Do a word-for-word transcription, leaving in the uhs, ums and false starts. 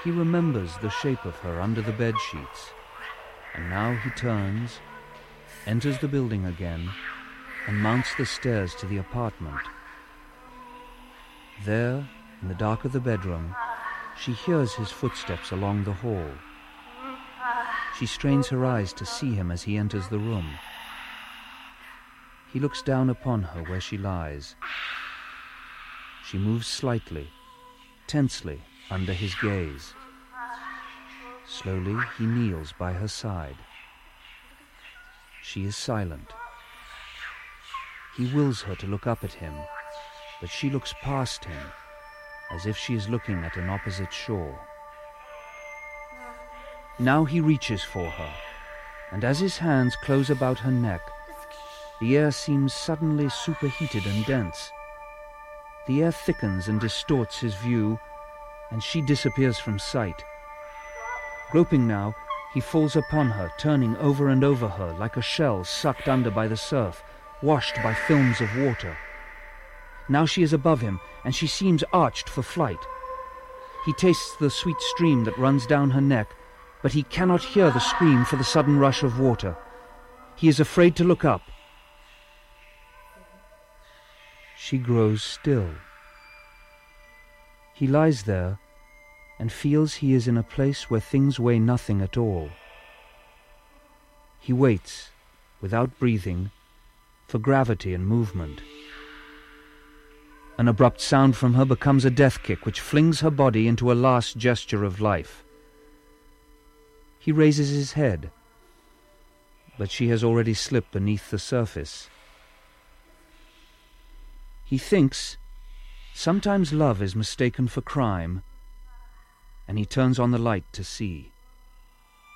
He remembers the shape of her under the bed sheets, and now he turns, enters the building again, and mounts the stairs to the apartment. There, in the dark of the bedroom, she hears his footsteps along the hall. She strains her eyes to see him as he enters the room. He looks down upon her where she lies. She moves slightly, tensely, under his gaze. Slowly he kneels by her side. She is silent. He wills her to look up at him, but she looks past him, as if she is looking at an opposite shore. Now he reaches for her, and as his hands close about her neck, the air seems suddenly superheated and dense. The air thickens and distorts his view, and she disappears from sight. Groping now, he falls upon her, turning over and over her like a shell sucked under by the surf, washed by films of water. Now she is above him, and she seems arched for flight. He tastes the sweet stream that runs down her neck, but he cannot hear the scream for the sudden rush of water. He is afraid to look up. She grows still. He lies there and feels he is in a place where things weigh nothing at all. He waits, without breathing, for gravity and movement. An abrupt sound from her becomes a death kick which flings her body into a last gesture of life. He raises his head, but she has already slipped beneath the surface. He thinks sometimes love is mistaken for crime, and he turns on the light to see.